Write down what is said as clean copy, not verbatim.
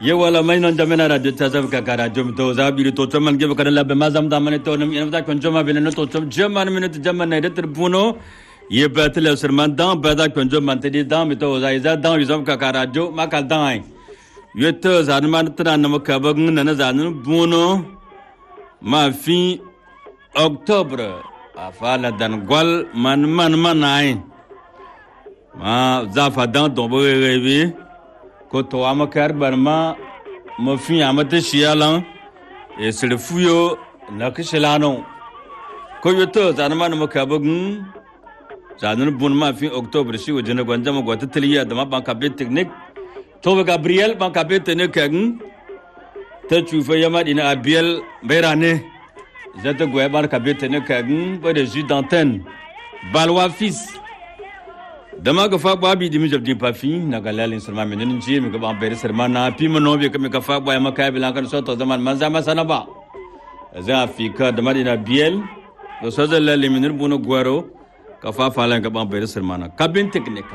ye wala mai non jamena radio tazam ka kara jom to zabi to chaman ge bakara la be mazam da mane to nem ina kon joma be no to jaman minute jaman ne det buno ye batle serman dan bada kon joma te di dan mi to za iza dan yuzam ka kara jo makal dan ye to zanman tra nam ka bagn na zanu buno ma fi octobre afala dan gol man ai ma za fa dan do bo rebi ko to amakar barma mo fi amate shialan e sirfuyo na kishilano ko yoto zanman mo kabagun zanun bun ma fi octobre shi wajina gwanja mo gwata tiliya da ma ban kabe technique to Gabriel ban kabe tene kagun ta chufa yama dina abiel berane zata gwe ban kabe tene kagun ba de jus d'antenne balwa fils dama ga fa babi dimi jabdi pafi na galalin sarma menin ji mi ga ban bere sarma na pi mo no be ka mi ka fa ba ma kai bilan kan so to zaman manza masana ba za afika dama dina biel do so za lalle menin buno gwaro ka fa falan ga ban bere sarma na kabin technique